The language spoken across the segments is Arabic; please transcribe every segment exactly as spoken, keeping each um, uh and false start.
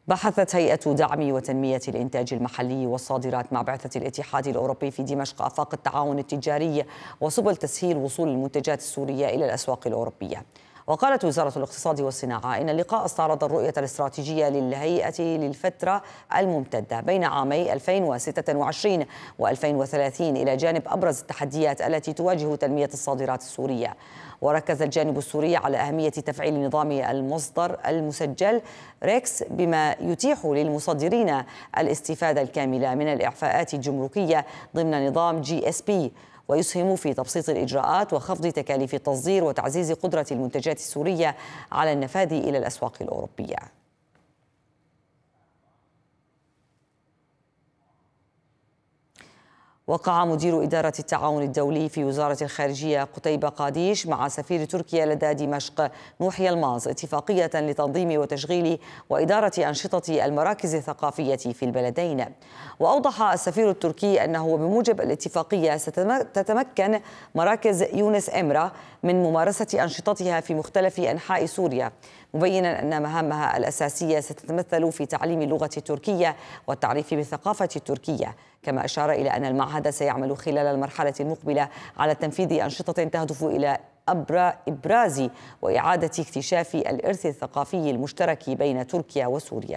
بحثت هيئة دعم وتنمية الإنتاج المحلي والصادرات مع بعثة الاتحاد الأوروبي في دمشق آفاق التعاون التجاري وسبل تسهيل وصول المنتجات السورية إلى الأسواق الأوروبية. وقالت وزارة الاقتصاد والصناعة إن اللقاء استعرض الرؤية الاستراتيجية للهيئة للفترة الممتدة بين عامي ألفين وستة وعشرين وألفين وثلاثين إلى جانب أبرز التحديات التي تواجه تنمية الصادرات السورية. وركز الجانب السوري على أهمية تفعيل نظام المصدر المسجل ريكس بما يتيح للمصدرين الاستفادة الكاملة من الإعفاءات الجمركية ضمن نظام جي اس بي، ويسهم في تبسيط الإجراءات وخفض تكاليف التصدير وتعزيز قدرة المنتجات السورية على النفاذ إلى الأسواق الأوروبية. وقع مدير إدارة التعاون الدولي في وزارة الخارجية قتيبة قاديش مع سفير تركيا لدى دمشق نوح يلماز اتفاقية لتنظيم وتشغيل وإدارة أنشطة المراكز الثقافية في البلدين. وأوضح السفير التركي أنه بموجب الاتفاقية ستتمكن مراكز يونس إمرة من ممارسة أنشطتها في مختلف أنحاء سوريا، مبينا أن مهامها الأساسية ستتمثل في تعليم اللغة التركية والتعريف بالثقافة التركية. كما أشار إلى أن المعهد سيعمل خلال المرحلة المقبلة على تنفيذ أنشطة تهدف إلى إبراز وإعادة اكتشاف الإرث الثقافي المشترك بين تركيا وسوريا.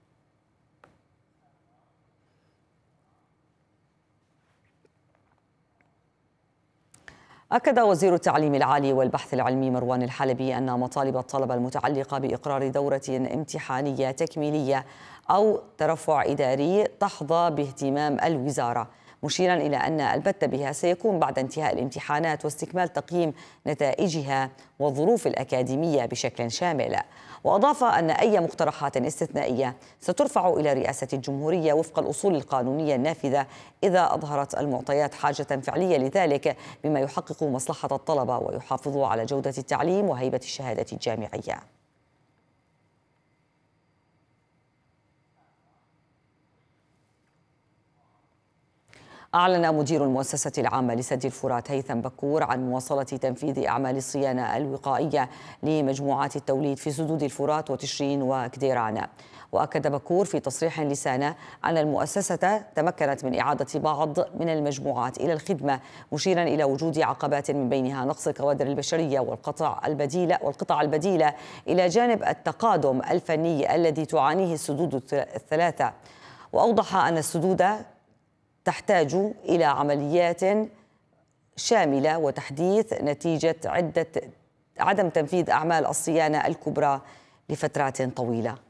أكد وزير التعليم العالي والبحث العلمي مروان الحلبي أن مطالب الطلبة المتعلقة بإقرار دورة امتحانية تكميلية أو ترفع إداري تحظى باهتمام الوزارة، مشيرا إلى أن البت بها سيكون بعد انتهاء الامتحانات واستكمال تقييم نتائجها والظروف الأكاديمية بشكل شامل. وأضاف أن أي مقترحات استثنائية سترفع إلى رئاسة الجمهورية وفق الأصول القانونية النافذة إذا أظهرت المعطيات حاجة فعلية لذلك، بما يحقق مصلحة الطلبة ويحافظ على جودة التعليم وهيبة الشهادة الجامعية. أعلن مدير المؤسسة العامة لسد الفرات هيثم بكور عن مواصلة تنفيذ أعمال الصيانة الوقائية لمجموعات التوليد في سدود الفرات وتشرين وكديران. وأكد بكور في تصريح لسانة أن المؤسسة تمكنت من إعادة بعض من المجموعات إلى الخدمة، مشيرا إلى وجود عقبات من بينها نقص الكوادر البشرية والقطع البديلة والقطع البديلة إلى جانب التقادم الفني الذي تعانيه السدود الثلاثة. وأوضح أن السدود تحتاج إلى عمليات شاملة وتحديث نتيجة عدة عدم تنفيذ أعمال الصيانة الكبرى لفترات طويلة.